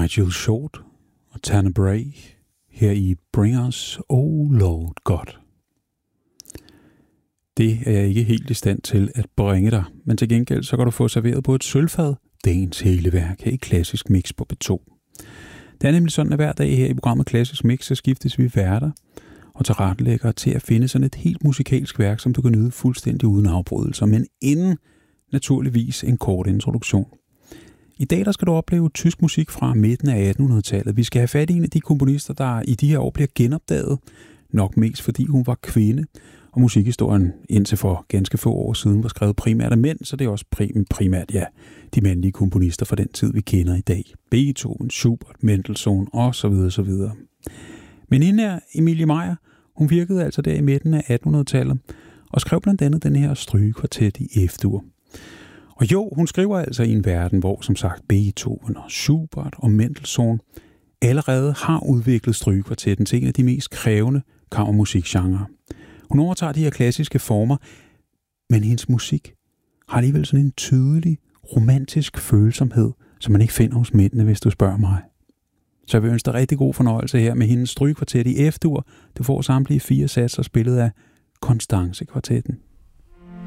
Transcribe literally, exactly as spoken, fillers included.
Nigel Short og Tanner Bray her i Bring Us, Oh Lord God. Det er jeg ikke helt i stand til at bringe dig, men til gengæld så kan du få serveret på et sølvfad dagens hele værk her i Klassisk Mix på B to. Det er nemlig sådan, at hver dag her i programmet Klassisk Mix, så skiftes vi værter og tilrettelægger til at finde sådan et helt musikalsk værk, som du kan nyde fuldstændig uden afbrydelser, men inden naturligvis en kort introduktion. I dag der skal du opleve tysk musik fra midten af attenhundredetallet. Vi skal have fat i en af de komponister, der i de her år bliver genopdaget, nok mest fordi hun var kvinde, og musikhistorien indtil for ganske få år siden var skrevet primært af mænd, så det er også prim- primært ja, de mandlige komponister fra den tid, vi kender i dag. Beethoven, Schubert, Mendelssohn osv. osv. Men hende er Emilie Meier. Hun virkede altså der i midten af attenhundredetallet og skrev blandt andet den her strygekvartet i F-dur. Og jo, hun skriver altså i en verden, hvor som sagt Beethoven og Schubert og Mendelssohn allerede har udviklet strygekvartetten til en af de mest krævende kammermusikgenrer. Hun overtager de her klassiske former, men hendes musik har alligevel sådan en tydelig, romantisk følsomhed, som man ikke finder hos mændene, hvis du spørger mig. Så jeg vil ønske dig rigtig god fornøjelse her med hendes strygekvartet i F-dur. Du får samtlige fire satser spillet af Constance-kvartetten.